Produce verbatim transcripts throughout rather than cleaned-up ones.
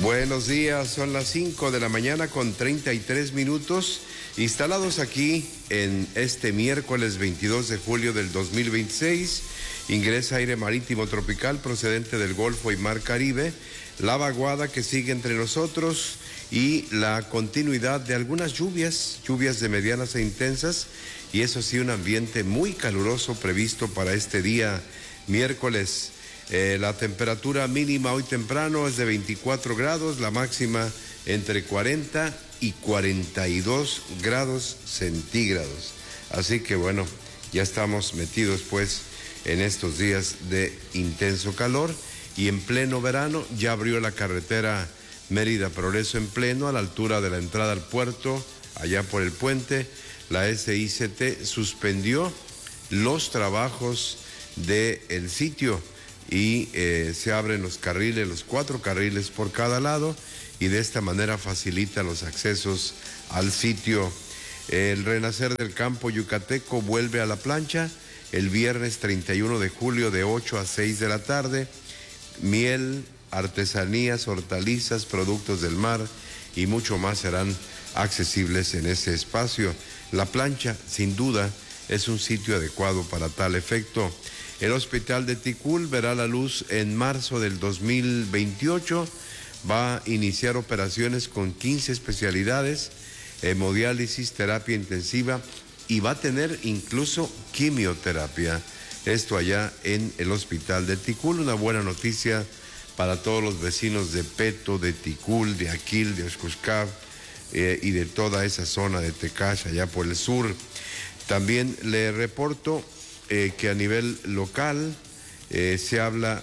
Buenos días, son las cinco de la mañana con treinta y tres minutos, instalados aquí en este miércoles veintidós de julio del dos mil veintiséis, ingresa aire marítimo tropical procedente del Golfo y Mar Caribe, la vaguada que sigue entre nosotros y la continuidad de algunas lluvias, lluvias de medianas e intensas, y eso sí, un ambiente muy caluroso previsto para este día miércoles. Eh, la temperatura mínima hoy temprano es de veinticuatro grados, la máxima entre cuarenta y cuarenta y dos grados centígrados. Así que bueno, ya estamos metidos pues en estos días de intenso calor y en pleno verano. Ya abrió la carretera Mérida Progreso en pleno a la altura de la entrada al puerto, allá por el puente. La S I C T suspendió los trabajos del sitio y eh, se abren los carriles, los cuatro carriles por cada lado, y de esta manera facilita los accesos al sitio. El renacer del campo yucateco vuelve a la plancha el viernes treinta y uno de julio de ocho a seis de la tarde. Miel, artesanías, hortalizas, productos del mar y mucho más serán accesibles en ese espacio. La plancha, sin duda, es un sitio adecuado para tal efecto. El hospital de Ticul verá la luz en marzo del dos mil veintiocho. Va a iniciar operaciones con quince especialidades, hemodiálisis, terapia intensiva, y va a tener incluso quimioterapia. Esto allá en el hospital de Ticul. Una buena noticia para todos los vecinos de Peto, de Ticul, de Aquil, de Oxcuscab eh, y de toda esa zona de Tecash, allá por el sur. También le reporto Eh, que a nivel local eh, se habla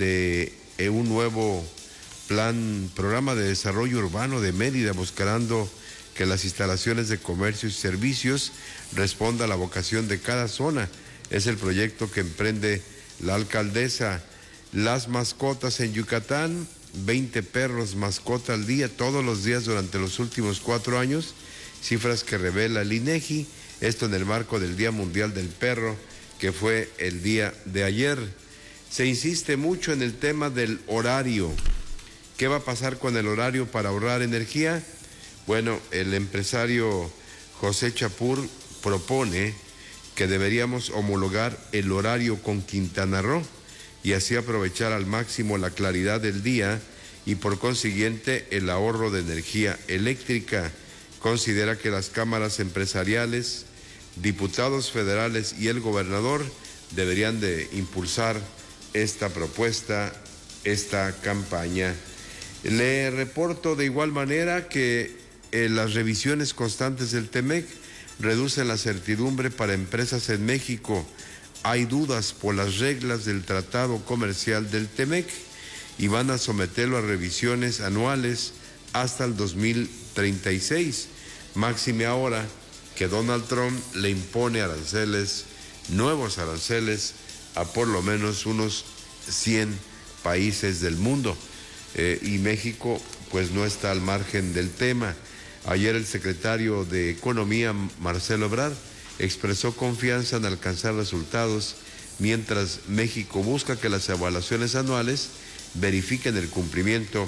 de eh, un nuevo plan, programa de desarrollo urbano de Mérida, buscando que las instalaciones de comercio y servicios respondan a la vocación de cada zona. Es el proyecto que emprende la alcaldesa. Las mascotas en Yucatán, veinte perros mascota al día, todos los días durante los últimos cuatro años, cifras que revela el INEGI, esto en el marco del Día Mundial del Perro, que fue el día de ayer. Se insiste mucho en el tema del horario. ¿Qué va a pasar con el horario para ahorrar energía? Bueno, el empresario José Chapur propone que deberíamos homologar el horario con Quintana Roo y así aprovechar al máximo la claridad del día y por consiguiente el ahorro de energía eléctrica. Considera que las cámaras empresariales, diputados federales y el gobernador deberían de impulsar esta propuesta, esta campaña. Le reporto de igual manera que eh, las revisiones constantes del TEMEC reducen la certidumbre para empresas en México. Hay dudas por las reglas del tratado comercial del TEMEC y van a someterlo a revisiones anuales hasta el dos mil treinta y seis. Máxime ahora que Donald Trump le impone aranceles, nuevos aranceles, a por lo menos unos cien países del mundo. Eh, y México, pues, no está al margen del tema. Ayer el secretario de Economía, Marcelo Ebrard, expresó confianza en alcanzar resultados, mientras México busca que las evaluaciones anuales verifiquen el cumplimiento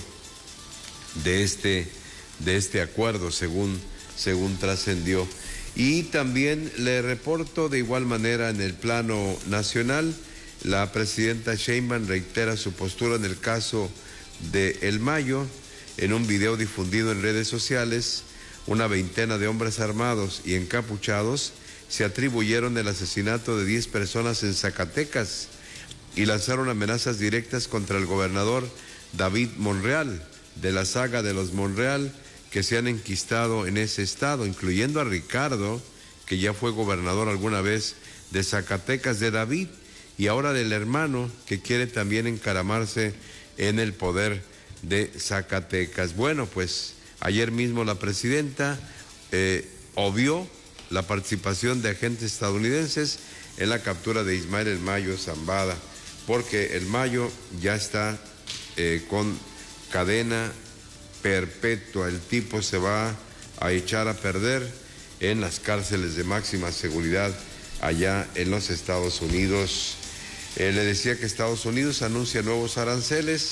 de este, de este acuerdo, según, según trascendió. Y también le reporto de igual manera en el plano nacional, la presidenta Sheinbaum reitera su postura en el caso de El Mayo. En un video difundido en redes sociales, una veintena de hombres armados y encapuchados se atribuyeron el asesinato de diez personas en Zacatecas y lanzaron amenazas directas contra el gobernador David Monreal, de la saga de los Monreal, que se han enquistado en ese estado, incluyendo a Ricardo, que ya fue gobernador alguna vez de Zacatecas, de David, y ahora del hermano, que quiere también encaramarse en el poder de Zacatecas. Bueno, pues ayer mismo la presidenta eh, obvió la participación de agentes estadounidenses en la captura de Ismael El Mayo Zambada, porque El Mayo ya está eh, con cadena perpetua. El tipo se va a echar a perder en las cárceles de máxima seguridad allá en los Estados Unidos. Eh, le decía que Estados Unidos anuncia nuevos aranceles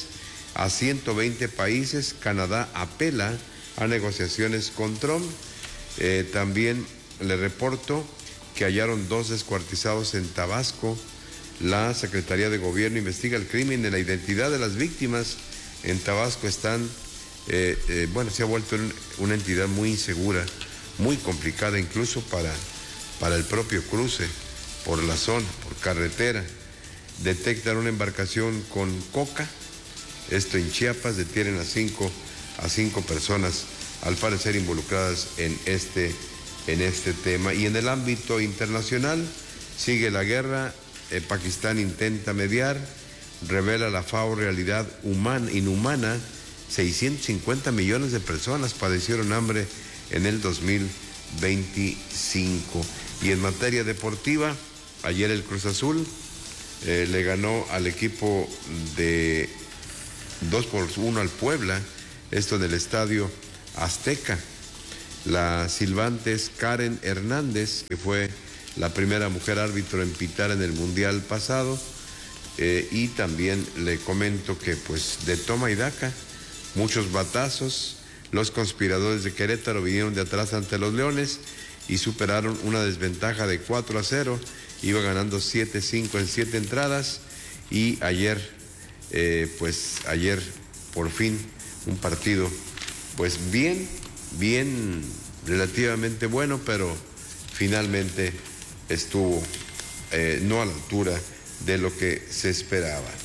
a ciento veinte países. Canadá apela a negociaciones con Trump. Eh, también le reporto que hallaron dos descuartizados en Tabasco. La Secretaría de Gobierno investiga el crimen de la identidad de las víctimas. En Tabasco están, eh, eh, bueno, se ha vuelto una entidad muy insegura, muy complicada incluso para, para el propio cruce por la zona, por carretera. Detectan una embarcación con coca, esto en Chiapas, detienen a cinco, a cinco personas al parecer involucradas en este, en este tema. Y en el ámbito internacional sigue la guerra. Eh, Pakistán intenta mediar, revela la FAO realidad humana, inhumana. seiscientos cincuenta millones de personas padecieron hambre en el dos mil veinticinco. Y en materia deportiva, ayer el Cruz Azul eh, le ganó al equipo de dos por uno al Puebla, esto en el Estadio Azteca. La silbante es Karen Hernández, que fue la primera mujer árbitro en pitar en el Mundial pasado, eh, y también le comento que pues de toma y daca, muchos batazos. Los conspiradores de Querétaro vinieron de atrás ante los Leones y superaron una desventaja de cuatro a cero, iba ganando siete cinco en siete entradas, y ayer, eh, pues ayer por fin un partido pues bien, bien relativamente bueno, pero finalmente estuvo eh, no a la altura de lo que se esperaba.